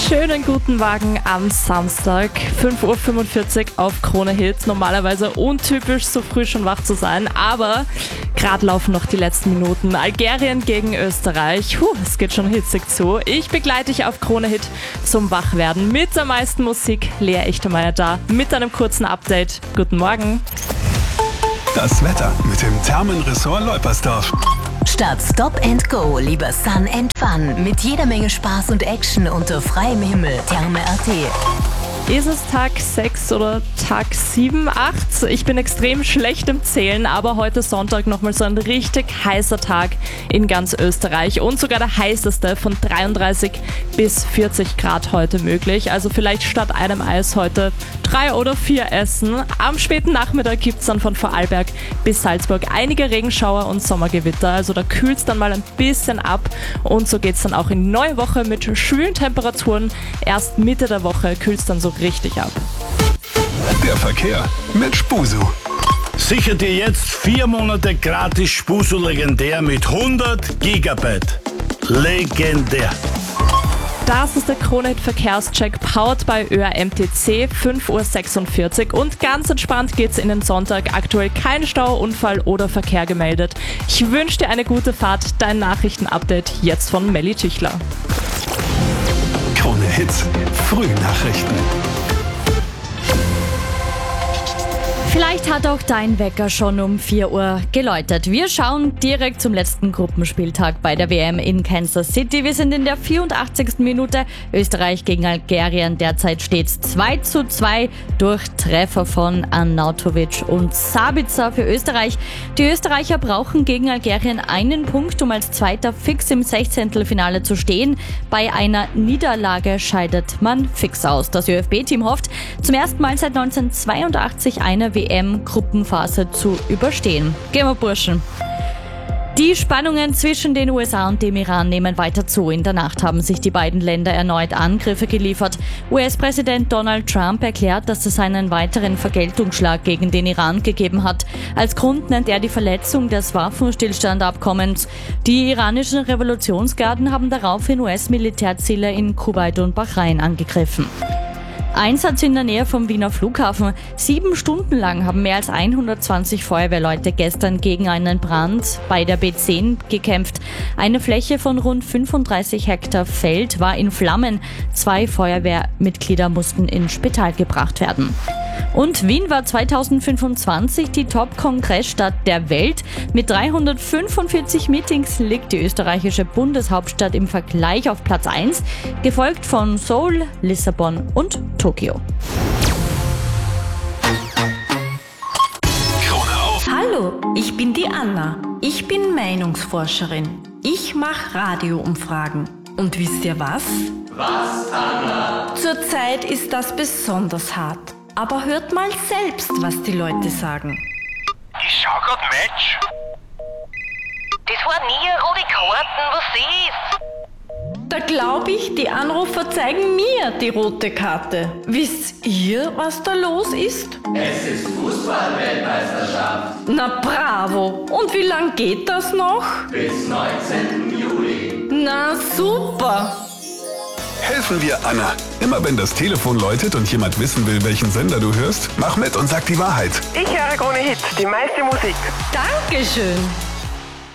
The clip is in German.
Schönen guten Morgen am Samstag, 5:45 Uhr auf Krone Hit. Normalerweise untypisch, so früh schon wach zu sein, aber gerade laufen noch die letzten Minuten. Algerien gegen Österreich. Es geht schon hitzig zu. Ich begleite dich auf Krone Hit zum Wachwerden mit der meisten Musik. Lea Echtemeyer da mit einem kurzen Update. Guten Morgen. Das Wetter mit dem Thermenressort Leupersdorf. Statt Stop and Go lieber Sun and Fun mit jeder Menge Spaß und Action unter freiem Himmel. Therme.at. Ist es Tag 6 oder Tag 7, 8? Ich bin extrem schlecht im Zählen, aber heute Sonntag nochmal so ein richtig heißer Tag in ganz Österreich und sogar der heißeste von 33 bis 40 Grad heute möglich. Also vielleicht statt einem Eis heute 3 oder 4 essen. Am späten Nachmittag gibt es dann von Vorarlberg bis Salzburg einige Regenschauer und Sommergewitter. Also da kühlt es dann mal ein bisschen ab und so geht es dann auch in die neue Woche mit schwülen Temperaturen. Erst Mitte der Woche kühlt es dann so richtig ab. Der Verkehr mit Spusu. Sicher dir jetzt 4 Monate gratis Spusu legendär mit 100 Gigabyte. Legendär. Das ist der Krone-Hit Verkehrscheck powered by ÖRMTC, 5:46 Uhr und ganz entspannt geht's in den Sonntag. Aktuell kein Stau, Unfall oder Verkehr gemeldet. Ich wünsche dir eine gute Fahrt. Dein Nachrichtenupdate jetzt von Melly Tüchler. Krone Hits, Frühnachrichten. Vielleicht hat auch dein Wecker schon um 4 Uhr geläutet. Wir schauen direkt zum letzten Gruppenspieltag bei der WM in Kansas City. Wir sind in der 84. Minute. Österreich gegen Algerien. Derzeit steht es 2:2 durch Treffer von Arnautovic und Sabitzer für Österreich. Die Österreicher brauchen gegen Algerien einen Punkt, um als Zweiter fix im 16. zu stehen. Bei einer Niederlage scheidet man fix aus. Das ÖFB-Team hofft, zum ersten Mal seit 1982 eine WM-Gruppenphase zu überstehen. Gehen wir, Burschen. Die Spannungen zwischen den USA und dem Iran nehmen weiter zu. In der Nacht haben sich die beiden Länder erneut Angriffe geliefert. US-Präsident Donald Trump erklärt, dass es einen weiteren Vergeltungsschlag gegen den Iran gegeben hat. Als Grund nennt er die Verletzung des Waffenstillstandabkommens. Die iranischen Revolutionsgarden haben daraufhin US-Militärziele in Kuwait und Bahrain angegriffen. Einsatz in der Nähe vom Wiener Flughafen. 7 Stunden lang haben mehr als 120 Feuerwehrleute gestern gegen einen Brand bei der B10 gekämpft. Eine Fläche von rund 35 Hektar Feld war in Flammen. 2 Feuerwehrmitglieder mussten ins Spital gebracht werden. Und Wien war 2025 die Top-Kongressstadt der Welt. Mit 345 Meetings liegt die österreichische Bundeshauptstadt im Vergleich auf Platz 1, gefolgt von Seoul, Lissabon und Tokio. Krone auf. Hallo, ich bin die Anna. Ich bin Meinungsforscherin. Ich mache Radioumfragen. Und wisst ihr was? Was, Anna? Zurzeit ist das besonders hart. Aber hört mal selbst, was die Leute sagen. Ich schau grad Match. Das war nie eine rote Karten, was ist? Da glaube ich, die Anrufer zeigen mir die rote Karte. Wisst ihr, was da los ist? Es ist Fußball-Weltmeisterschaft. Na bravo! Und wie lang geht das noch? Bis 19. Juli. Na super! Helfen wir Anna. Immer wenn das Telefon läutet und jemand wissen will, welchen Sender du hörst, mach mit und sag die Wahrheit. Ich höre Krone Hit, die meiste Musik. Dankeschön!